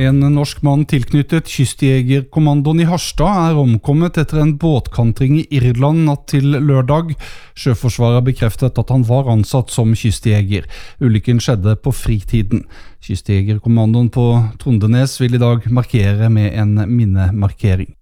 En norsk mann tilknyttet kystjegerkommandoen i Harstad omkommet etter en båtkantring i Irland natt til lørdag. Sjøforsvaret har bekreftet at han var ansatt som kystjeger. Ulykken skjedde på fritiden. Kystjegerkommandoen på Trondenes vil i dag markere med en minnemarkering.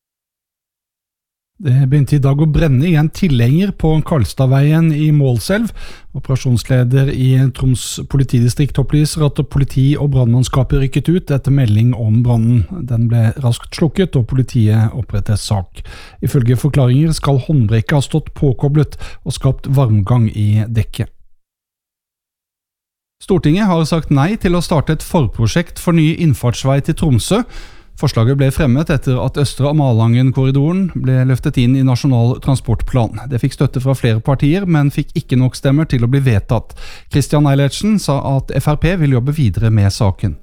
Det begynte i dag å brenne i en tilhenger på Karlstadveien i Målselv. Operasjonsleder i Troms politidistrikt opplyser at politi og brannmannskapet rykket ut etter melding om brannen. Den ble raskt slukket og politiet opprettet sak. Ifølge forklaringer skal håndbrekket ha stått påkoblet og skapt varmgang i dekket. Stortinget har sagt nei til å starte et forprosjekt for ny innfartsvei til Tromsø. Forslaget ble fremmet etter at Østre Amalangen-korridoren ble løftet inn i Nasjonal transportplan. Det fikk støtte fra flere partier, men fikk ikke nok stemmer til å bli vedtatt. Christian Eilertsen sa at FrP vil jobbe videre med saken.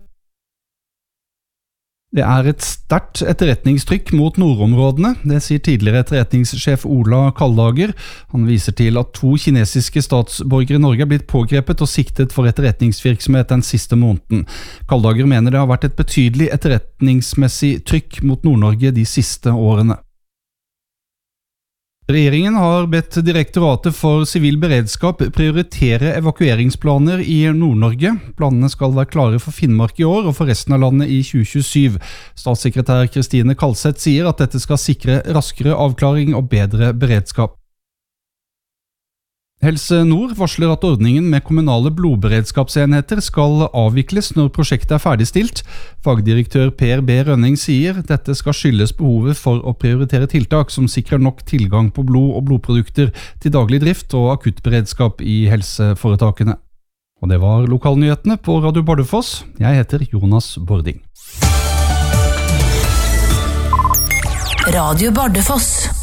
Det et sterkt etterretningstrykk mot nordområdene, det sier tidligere etterretningssjef Ola Kaldager. Han viser til at 2 kinesiske statsborgere i Norge blitt pågrepet og siktet for etterretningsvirksomhet den siste måneden. Kaldager mener det har vært et betydelig etterretningsmessig trykk mot Nord-Norge de siste årene. Regjeringen har bedt Direktoratet for sivil beredskap prioritere evakueringsplaner i Nord-Norge. Planene skal være klare for Finnmark i år og for resten av landet i 2027. Statssekretær Kristine Kalseth sier at dette skal sikre raskere avklaring og bedre beredskap. Helse Nord varsler at ordningen med kommunale blodberedskapsenheter skal avvikles når prosjektet ferdigstilt. Fagdirektør Per B. Rønning sier dette skal skyldes behovet for å prioritere tiltak som sikrer nok tilgang på blod og blodprodukter til daglig drift og akuttberedskap i helseforetakene. Og det var lokalnyhetene på Radio Bardufoss. Jeg heter Jonas Bording. Radio Bardufoss.